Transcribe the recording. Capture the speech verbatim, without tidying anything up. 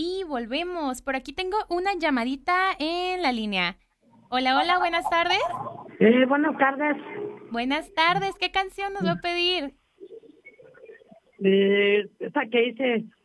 y volvemos. Por aquí tengo una llamadita en la línea. Hola, hola, buenas tardes. Eh, buenas tardes. Buenas tardes, ¿qué canción nos va a pedir? Eh, esa que dice